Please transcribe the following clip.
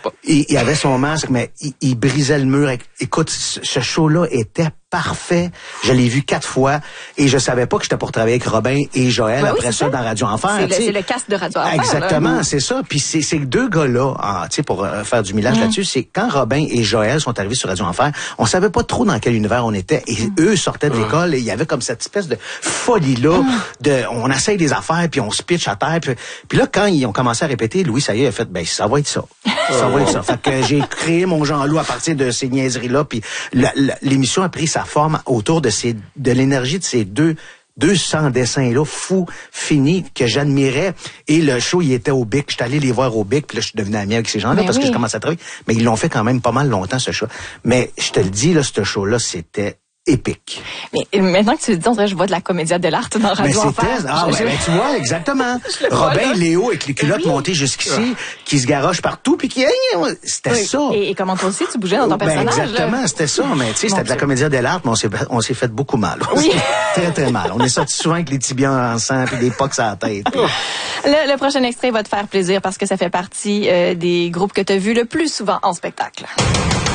pas. Il avait son masque, mais il brisait le mur. Écoute, ce show-là était parfait. Je l'ai vu 4 fois et je savais pas que j'étais pour travailler avec Robin et Joël après ça dans Radio Enfer. C'est le cast de Radio Enfer. Exactement, c'est ça. Puis ces deux gars-là, tu sais, pour faire du millage là-dessus, c'est quand Robin et Joël sont arrivés sur Radio Enfer, on savait pas trop dans quel univers on était et eux sortaient de l'école et il y avait comme cette espèce de folie-là on essaye des affaires puis on se pitch à terre. Puis là, quand ils ont commencé à répéter, Louis, ça y est, il a fait, ben ça va être ça. Ça va être ça. Fait que j'ai créé mon Jean-Loup à partir de ces niaiseries-là puis l'émission a pris sa forme autour de l'énergie de ces 200 dessins-là, fous, finis, que j'admirais. Et le show, il était au Bic. J'étais allé les voir au Bic, puis là, je suis devenu ami avec ces gens-là parce que je commençais à travailler. Mais ils l'ont fait quand même pas mal longtemps, ce show. Mais je te le dis, là, ce show-là, c'était épique. Mais maintenant que tu le dis, on dirait que je vois de la comédia de l'art dans Radio Enfer. Tu vois, exactement. Robin, Léo, avec les culottes montées jusqu'ici, qui se garochent partout, puis c'était ça. Et comment toi aussi, tu bougeais dans ton personnage. Exactement, c'était ça. Mais tu sais, c'était de la comédia de l'art, mais on s'est fait beaucoup mal. Oui. Très, très mal. On est sorti souvent avec les tibias en sang, puis des pocs à la tête. Le prochain extrait va te faire plaisir parce que ça fait partie des groupes que tu as vus le plus souvent en spectacle.